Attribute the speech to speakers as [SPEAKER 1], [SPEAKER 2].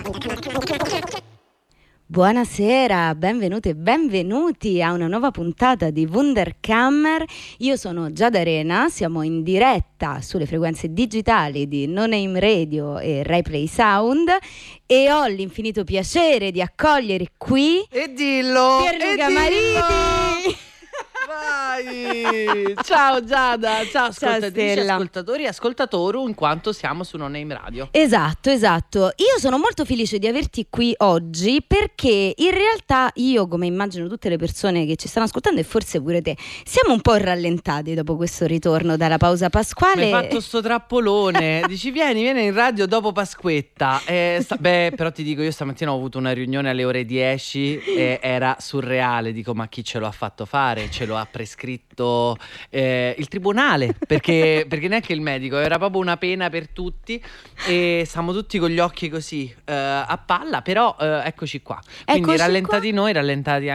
[SPEAKER 1] Buonasera, benvenute e benvenuti a una nuova puntata di Wunderkammer. Io sono Giada Arena, siamo in diretta sulle frequenze digitali di No Name Radio e Rai Play Sound e ho l'infinito piacere di accogliere qui
[SPEAKER 2] E dillo!
[SPEAKER 1] Pierluca Mariti!
[SPEAKER 2] Vai! Ciao Giada, ciao ascoltatrici,
[SPEAKER 1] Stella.
[SPEAKER 2] ascoltatori e ascoltatoru, in quanto siamo su No Name Radio.
[SPEAKER 1] Esatto. Io sono molto felice di averti qui oggi perché in realtà io, come immagino tutte le persone che ci stanno ascoltando e forse pure te, siamo un po' rallentati dopo questo ritorno dalla pausa pasquale.
[SPEAKER 2] Mi hai fatto sto trappolone. Dici vieni in radio dopo Pasquetta. Però ti dico, io stamattina ho avuto una riunione alle ore 10 e era surreale. Dico, ma chi ce lo ha fatto fare? Ce lo ha prescritto il tribunale, perché neanche il medico, era proprio una pena per tutti e siamo tutti con gli occhi così a palla, però eccoci qua. Quindi
[SPEAKER 1] Eccoci
[SPEAKER 2] rallentati
[SPEAKER 1] qua.
[SPEAKER 2] noi, rallentati